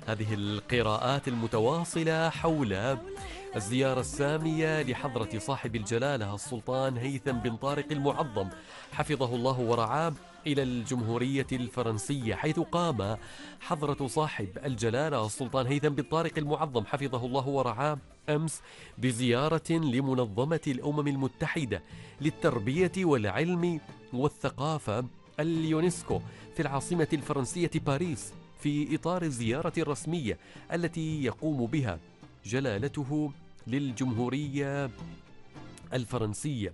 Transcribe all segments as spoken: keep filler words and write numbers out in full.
هذه القراءات المتواصلة حول الزيارة السامية لحضرة صاحب الجلالة السلطان هيثم بن طارق المعظم حفظه الله ورعاه إلى الجمهورية الفرنسية، حيث قام حضرة صاحب الجلالة السلطان هيثم بن طارق المعظم حفظه الله ورعاه أمس بزيارة لمنظمة الأمم المتحدة للتربية والعلم والثقافة اليونسكو في العاصمة الفرنسية باريس، في إطار الزيارة الرسمية التي يقوم بها جلالته للجمهورية الفرنسية.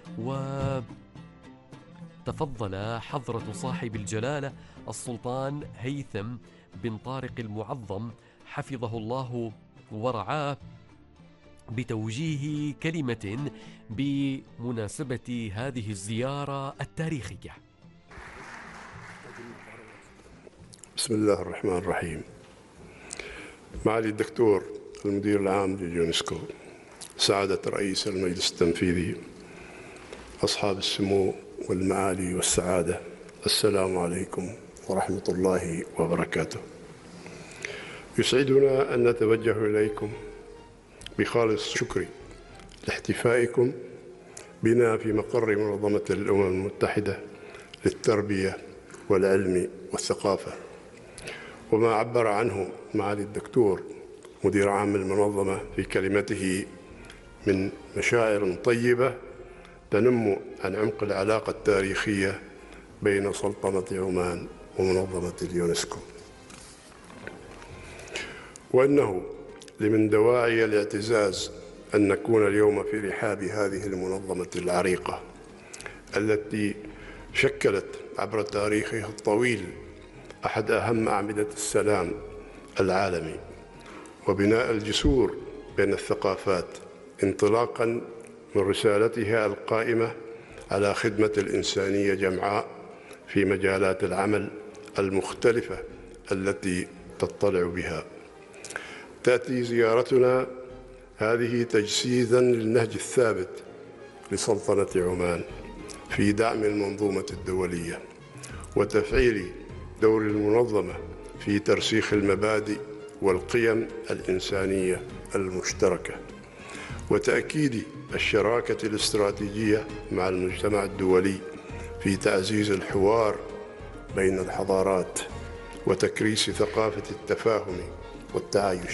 وتفضل حضرة صاحب الجلالة السلطان هيثم بن طارق المعظم حفظه الله ورعاه بتوجيه كلمة بمناسبة هذه الزيارة التاريخية. بسم الله الرحمن الرحيم. معالي الدكتور المدير العام لليونسكو، سعادة رئيس المجلس التنفيذي، أصحاب السمو والمعالي والسعادة، السلام عليكم ورحمة الله وبركاته. يسعدنا أن نتوجه إليكم بخالص شكري لاحتفائكم بنا في مقر منظمة الأمم المتحدة للتربية والعلم والثقافة، وما عبر عنه معالي الدكتور مدير عام المنظمة في كلمته من مشاعر طيبة تنم عن عمق العلاقة التاريخية بين سلطنة عمان ومنظمة اليونسكو، وأنه لمن دواعي الاعتزاز أن نكون اليوم في رحاب هذه المنظمة العريقة التي شكلت عبر تاريخها الطويل أحد أهم أعمدة السلام العالمي وبناء الجسور بين الثقافات، انطلاقاً من رسالتها القائمة على خدمة الإنسانية جمعاء في مجالات العمل المختلفة التي تطلع بها. تأتي زيارتنا هذه تجسيداً للنهج الثابت لسلطنة عمان في دعم المنظومة الدولية وتفعيل دور المنظمة في ترسيخ المبادئ والقيم الإنسانية المشتركة، وتأكيد الشراكة الاستراتيجية مع المجتمع الدولي في تعزيز الحوار بين الحضارات وتكريس ثقافة التفاهم والتعايش،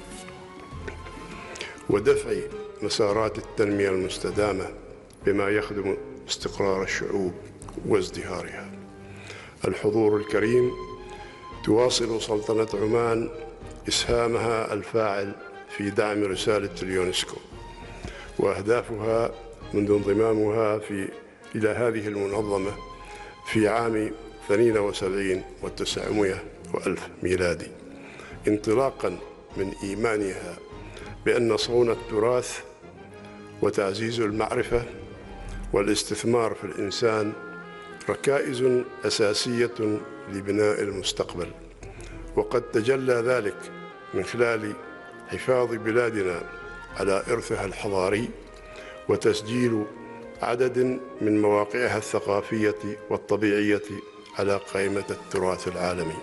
ودفع مسارات التنمية المستدامة بما يخدم استقرار الشعوب وازدهارها. الحضور الكريم، تواصل سلطنة عمان إسهامها الفاعل في دعم رسالة اليونسكو وأهدافها منذ انضمامها في إلى هذه المنظمة في عام اثنين وسبعين وتسعمائة وألف ميلادي، انطلاقا من إيمانها بأن صون التراث وتعزيز المعرفة والاستثمار في الإنسان ركائز أساسية لبناء المستقبل، وقد تجلى ذلك من خلال حفاظ بلادنا على إرثها الحضاري وتسجيل عدد من مواقعها الثقافية والطبيعية على قائمة التراث العالمي،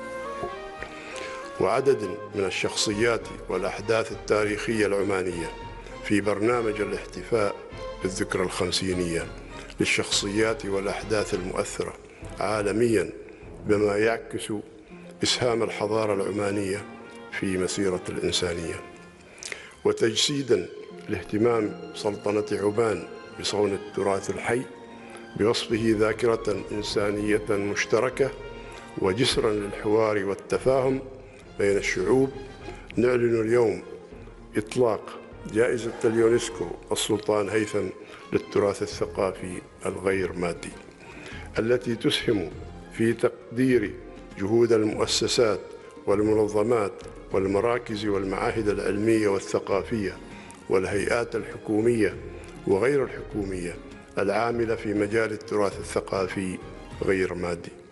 وعدد من الشخصيات والأحداث التاريخية العمانية في برنامج الاحتفاء بالذكرى الخمسينية للشخصيات والأحداث المؤثرة عالمياً، بما يعكس إسهام الحضارة العمانية في مسيرة الإنسانية، وتجسيداً لاهتمام سلطنة عمان بصون التراث الحي بوصفه ذاكرة إنسانية مشتركة وجسراً للحوار والتفاهم بين الشعوب. نعلن اليوم إطلاق جائزة اليونسكو السلطان هيثم للتراث الثقافي الغير مادي، التي تسهم في تقدير جهود المؤسسات والمنظمات والمراكز والمعاهد العلمية والثقافية والهيئات الحكومية وغير الحكومية العاملة في مجال التراث الثقافي غير مادي.